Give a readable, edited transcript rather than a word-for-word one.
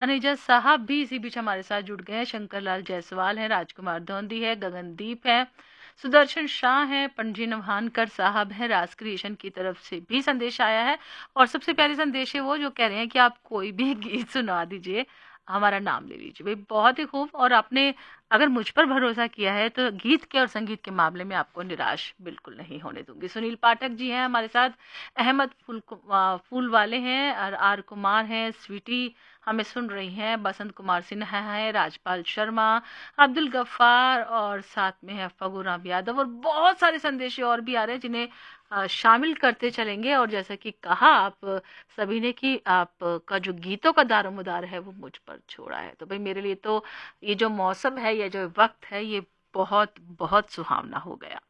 Manager साहब भी इसी बीच हमारे साथ जुड़ गए हैं। शंकर लाल जायसवाल हैं, राजकुमार धोंदी है, गगनदीप है, सुदर्शन शाह हैं, पंजी नवहानकर साहब हैं। राज क्रिएशन की तरफ से भी संदेश आया है और सबसे प्यारी संदेश है वो जो कह रहे हैं कि आप कोई भी गीत सुना दीजिए, हमारा नाम ले लीजिए। भाई बहुत ही खूब। और आपने अगर मुझ पर भरोसा किया है तो गीत के और संगीत के मामले में आपको निराश बिल्कुल नहीं होने दूंगी। सुनील पाठक जी हैं हमारे साथ, अहमद फूल वाले हैं, आर कुमार हैं, स्वीटी हमें सुन रही हैं, बसंत कुमार सिन्हा है, राजपाल शर्मा, अब्दुल गफ्फार और साथ में है फगुराम यादव। और बहुत सारे संदेश और भी आ रहे हैं जिन्हें शामिल करते चलेंगे। और जैसा कि कहा आप सभी ने कि आपका जो गीतों का दारोमदार है वो मुझ पर छोड़ा है, तो भाई मेरे लिए तो ये जो मौसम है, ये जो वक्त है, ये बहुत बहुत सुहावना हो गया।